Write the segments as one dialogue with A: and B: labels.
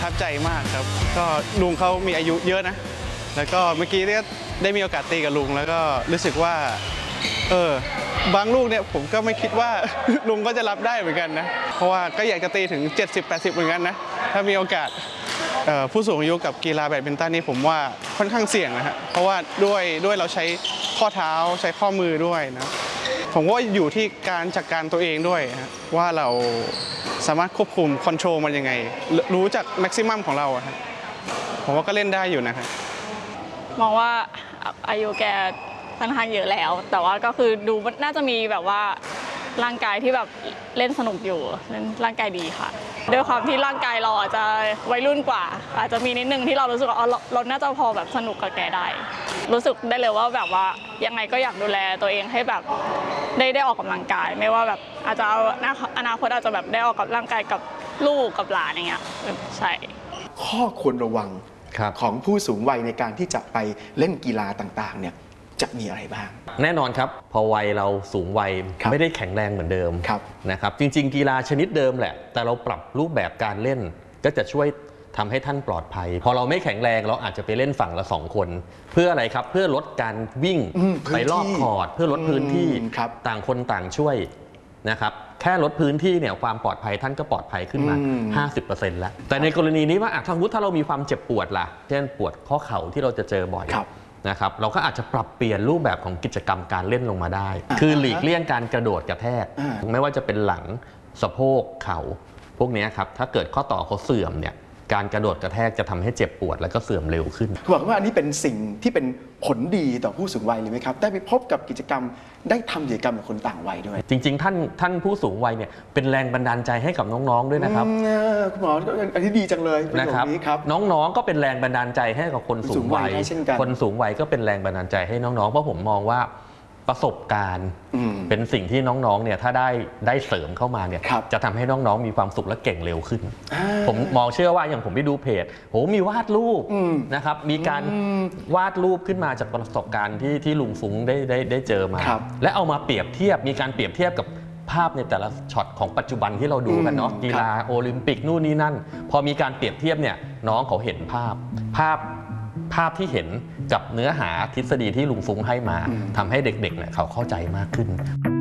A: ทับใจมากครับก็ลุงเขามีอายุเยอะนะแล้วก็เมื่อกี้ได้มีโอกาสตีกับลุงแล้วก็รู้สึกว่าบางลูกเนี่ยผมก็ไม่คิดว่าลุงก็จะรับได้เหมือนกันนะเพราะว่าก็อยากจะตีถึง70-80เหมือนกันนะถ้ามีโอกาสผู้สูงอายุกับกีฬาแบดมินตันนี่ผมว่าค่อนข้างเสี่ยงนะฮะเพราะว่าด้วยเราใช้ข้อเท้าใช้ข้อมือด้วยนะผมว่าอยู่ที่การจัดการตัวเองด้วยว่าเราสามารถควบคุมคอนโทรลมันยังไงรู้จักแม็กซิมัมของเราฮะผมว่าก็เล่นได้อยู่นะครับ
B: มองว่าอายุแกค่อนข้างเยอะแล้วแต่ว่าก็คือดูน่าจะมีแบบว่าร่างกายที่แบบเล่นสนุกอยู่เล่นร่างกายดีค่ะด้วยความที่ร่างกายเราอาจจะวัยรุ่นกว่าอาจจะมีนิดนึงที่เรารู้สึกว่าเราน่าจะพอแบบสนุกกับแกได้รู้สึกได้เลยว่าแบบว่ายังไงก็อยากดูแลตัวเองให้แบบได้ออกกำลังกายไม่ว่าแบบอาจจะเอาอนาคตอาจจะแบบได้ออกกับร่างกายกับลูกกับหลานอย่างเงี้ยใช่
C: ข้อควรระวังของผู้สูงวัยในการที่จะไปเล่นกีฬาต่างๆเนี่ยจะมีอะไรบ้าง
D: แน่นอนครับพอวัยเราสูงวัยไม่ได้แข็งแรงเหมือนเดิมนะครับจริงๆกีฬาชนิดเดิมแหละแต่เราปรับรูปแบบการเล่นก็จะช่วยทำให้ท่านปลอดภัยพอเราไม่แข็งแรงเราอาจจะไปเล่นฝั่งละ2 คนเพื่ออะไรครับเพื่อลดการวิ่งไปรอบคอร์ตเพื่อลดพื้นที่ต่างคนต่างช่วยนะครับแค่ลดพื้นที่เนี่ยความปลอดภัยท่านก็ปลอดภัยขึ้นมา 50% แล้วแต่ในกรณีนี้ว่าถ้าเรามีความเจ็บปวดล่ะเช่นปวดข้อเข่าที่เราจะเจอบ่อยนะครับเราก็อาจจะปรับเปลี่ยนรูปแบบของกิจกรรมการเล่นลงมาได้คือหลีกเลี่ยงการกระโดดกระแทกไม่ว่าจะเป็นหลังสะโพกเข่าพวกนี้ครับถ้าเกิดข้อต่อเขาเสื่อมเนี่ยการกระโดดกระแทกจะทำให้เจ็บปวดแล้วก็เสื่อมเร็วขึ้น
C: หวังว่าอันนี้เป็นสิ่งที่เป็นผลดีต่อผู้สูงวัยเลยไหมครับได้ไปพบกับกิจกรรมได้ทำกิจกรรมกับคนต่างวัยด้วย
D: จริงๆท่านผู้สูงวัยเนี่ยเป็นแรงบันดาลใจให้กับน้องๆด้วยนะครับ
C: คุณหมออันนี้ดีจังเลย
D: นะครับน้องๆก็เป็นแรงบันดาลใจให้กับคนสูงวัยคนสูงวัยก็เป็นแรงบันดาลใจให้น้องๆเพราะผมมองว่าประสบการณ์เป็นสิ่งที่น้องๆเนี่ยถ้าได้เสริมเข้ามาเนี่ยจะทำให้น้องๆมีความสุขและเก่งเร็วขึ้นผมมองเชื่อว่าอย่างผมไปดูเพจโหมีวาดรูปนะครับมีการวาดรูปขึ้นมาจากประสบการณ์ที่ลุงฟุ้งได้เจอมาและเอามาเปรียบเทียบมีการเปรียบเทียบกับภาพในแต่ละช็อตของปัจจุบันที่เราดูกันเนาะกีฬาโอลิมปิกนู่นนี่นั่นพอมีการเปรียบเทียบเนี่ยน้องเขาเห็นภาพที่เห็นกับเนื้อหาทฤษฎีที่ลุงฟุ้งให้มาทำให้เด็กๆเนี่ยเขาเข้าใจมากขึ้น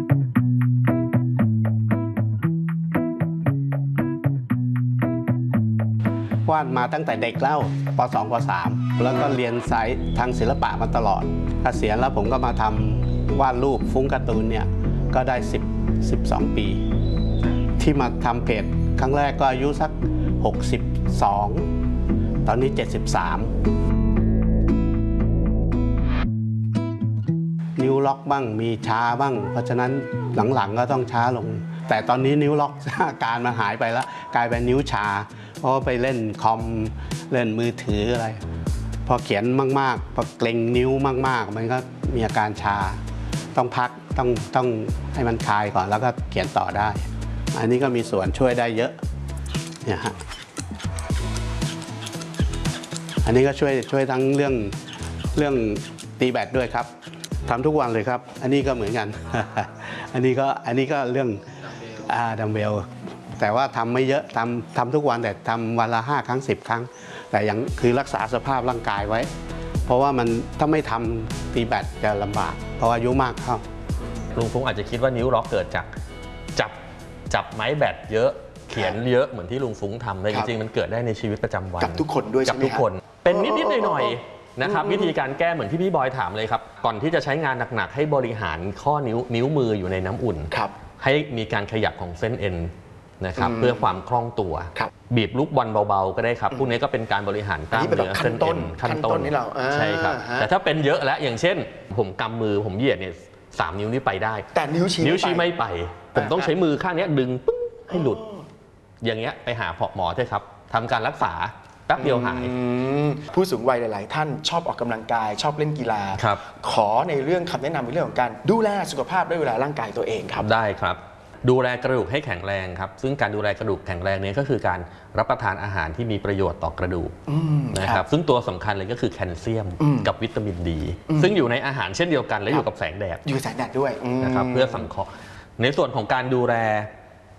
E: วาดมาตั้งแต่เด็กแล้วป.2 ป.3 แล้วก็เรียนสายทางศิลปะมาตลอดเกษียณแล้วผมก็มาทำวาดรูปฟุ้งการ์ตูนเนี่ยก็ได้12 ปีที่มาทำเพจครั้งแรกก็อายุสัก62ตอนนี้73นิ้วล็อกบ้างมีช้าบ้างเพราะฉะนั้นหลังๆก็ต้องช้าลงแต่ตอนนี้นิ้วล็อกอาการมันหายไปแล้วกลายเป็นนิ้วชาเพราะไปเล่นคอมเล่นมือถืออะไรพอเขียนมากๆพอเกร็งนิ้วมากๆมันก็มีอาการชาต้องพักต้องให้มันคลายก่อนแล้วก็เขียนต่อได้อันนี้ก็มีส่วนช่วยได้เยอะเนี่ยฮะอันนี้ก็ช่วยทั้งเรื่องตีแบดด้วยครับทำทุกวันเลยครับอันนี้ก็เหมือนกัน อันนี้ก็เรื่องดัมเบลแต่ว่าทำไม่เยอะทำทุกวันแต่ทำวันละ5 ครั้ง 10 ครั้งแต่ยังคือรักษาสภาพร่างกายไว้เพราะว่ามันถ้าไม่ทำตีแบดจะลำบากเพราะอายุมากครับ
D: ลุงฟุ้งอาจจะคิดว่านิ้วล็อกเกิดจากจับไม้แบดเยอะเขียนเยอะเหมือนที่ลุงฟุ้งทำแต่จริงๆมันเกิดได้ในชีวิตประจำวัน
C: กับทุกคนด้วยใช่ไหมครับ
D: กับทุกคนเป็นนิดๆหน่อยๆนะครับวิธีการแก้เหมือนที่พี่บอยถามเลยครับก่อนที่จะใช้งานหนักๆให้บริหารข้อนิ้วมืออยู่ในน้ำอุ่นให้มีการขยับของเส้นเอ็นนะครับเพื่อความคล่องตัวบีบลูกบอลเบาๆก็ได้ครับพวกนี้ก็เป็นการบริหารกล้ามเนื้อเส้นเอ็นขั้นต้นใช่ครับแต่ถ้าเป็นเยอะแล้วอย่างเช่นผมกำมือผมเหยียดเนี่ย3 นิ้วนี้ไปได้
C: แต่นิ้วชี้
D: ไม่ไปผมต้องใช้มือข้างนี้ดึงปึ้งให้หลุดอย่างเงี้ยไปหาหมอเถอะครับทำการรักษาแป๊บเดียวหาย
C: ผู้สูงวัยหลายๆท่านชอบออกกำลังกายชอบเล่นกีฬาขอในเรื่องคำแนะนำในเรื่องของการดูแลสุขภาพด้วยเวลาร่างกายตัวเองครับ
D: ได้ครับดูแลกระดูกให้แข็งแรงครับซึ่งการดูแลกระดูกแข็งแรงนี้ก็คือการรับประทานอาหารที่มีประโยชน์ต่อกระดูกนะครับซึ่งตัวสำคัญเลยก็คือแคลเซียมกับวิตามินดีซึ่งอยู่ในอาหารเช่นเดียวกันและอยู่กับแสงแดด
C: อยู่แสงแดดด้วย
D: นะครับเพื่อสังเคราะห์ในส่วนของการดูแล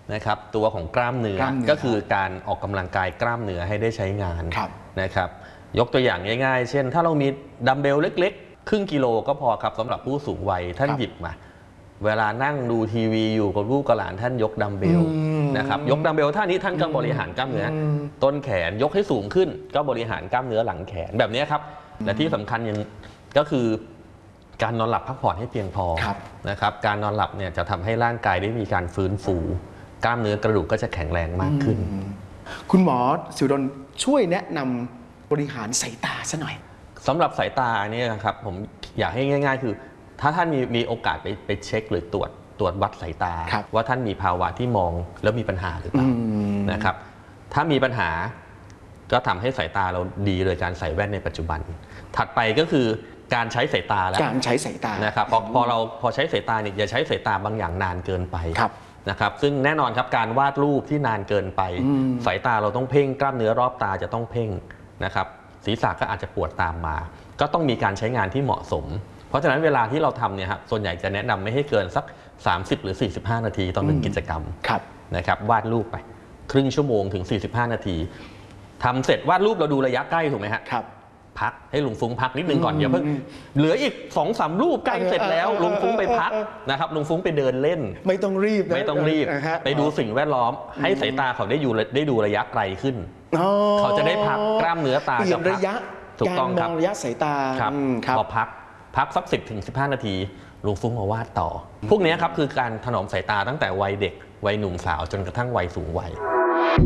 D: นะครับตัวของกล้ามเนื้อก็คือการออกกำลังกายกล้ามเนื้อให้ได้ใช้งานนะครับยกตัวอย่างง่ายๆเช่นถ้าเรามีดัมเบลเล็กๆครึ่งกิโลก็พอครับสำหรับผู้สูงวัยท่านหยิบมาเวลานั่งดูทีวีอยู่กับลูกกับหลานท่านยกดัมเบลนะครับยกดัมเบลท่านี้ท่านก็บริหารกล้ามเนื้อต้นแขนยกให้สูงขึ้นก็บริหารกล้ามเนื้อหลังแขนแบบนี้ครับและที่สำคัญยังก็คือการนอนหลับพักผ่อนให้เพียงพอนะครับการนอนหลับเนี่ยจะทำให้ร่างกายได้มีการฟื้นฟูกล้ามเนื้อกระดูกก็จะแข็งแรงมากขึ้น
C: คุณหมอศิวดลช่วยแนะนำบริหารสายตาซะหน่อย
D: สำหรับสายตาเนี่ยนะครับผมอยากให้ง่ายๆคือถ้าท่านมีโอกาสไปเช็คหรือตรวจวัดสายตาว่าท่านมีภาวะที่มองแล้วมีปัญหาหรือเปล่านะครับถ้ามีปัญหาก็ทำให้สายตาเราดีโดยการใส่แว่นในปัจจุบันถัดไปก็คือการใช้สายตาแล้ว
C: การใช้สายตา
D: นะครับพอใช้สายตาเนี่ยอย่าใช้สายตาบางอย่างนานเกินไปนะครับซึ่งแน่นอนครับการวาดรูปที่นานเกินไปสายตาเราต้องเพ่งกล้ามเนื้อรอบตาจะต้องเพ่งนะครับศีรษะก็อาจจะปวดตามมาก็ต้องมีการใช้งานที่เหมาะสมเพราะฉะนั้นเวลาที่เราทำเนี่ยครับส่วนใหญ่จะแนะนำไม่ให้เกินสัก30หรือ45นาทีต่อ1กิจกรรมนะครับวาดรูปไปครึ่งชั่วโมงถึง45นาทีทำเสร็จวาดรูปเราดูระยะใกล้ถูกไหมครับพักให้ลุงฟุ้งพักนิดนึงก่อนอย่าเพิ่งเหลืออีก 2-3 รูปใกล้เสร็จแล้วลุงฟุ้งไปพักนะครับลุงฟุ้งไปเดินเล่น
C: ไม่ต้องรีบ
D: ไปดูสิ่งแวดล้อมให้สายตาเขาได้ดูระยะไกลขึ้นเขาจะได้พักกล้ามเนื้อตา
C: จะระยะ
D: ถูกต้องครับ
C: ระยะสายตา
D: พอพักสัก10-15นาทีลุงฟุ้งมาวาดต่อพวกนี้ครับคือการถนอมสายตาตั้งแต่วัยเด็กวัยหนุ่มสาวจนกระทั่งวัยสูงวัย